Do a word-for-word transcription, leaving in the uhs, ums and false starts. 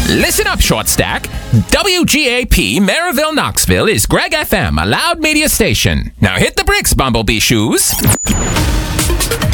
Listen up, Short Stack. W G A P Maryville, Knoxville is Greg F M, a loud media station. Now hit the bricks, Bumblebee Shoes.